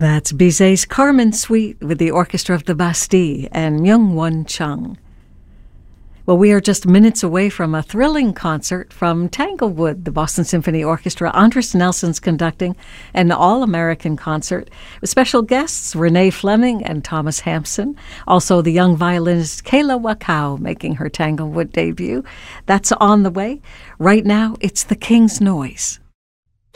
That's Bizet's Carmen Suite with the Orchestra of the Bastille and Myung-Won Chung. Well, we are just minutes away from a thrilling concert from Tanglewood. The Boston Symphony Orchestra, Andris Nelson's conducting an all-American concert with special guests Renee Fleming and Thomas Hampson. Also, the young violinist Kayla Wakao making her Tanglewood debut. That's on the way. Right now, it's The King's Noise.